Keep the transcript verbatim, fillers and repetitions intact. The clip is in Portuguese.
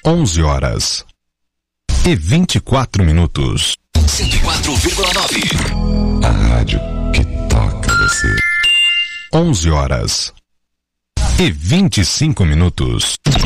onze horas e vinte e quatro minutos. cento e quatro vírgula nove. A rádio que toca você. onze horas e vinte e cinco minutos.